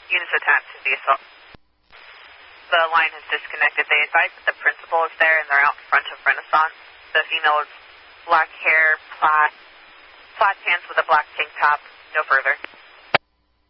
Units attached to the assault. The line has disconnected. They advise that the principal is there and they're out front of Renaissance. The female is black hair, plaid pants with a black tank top. No further.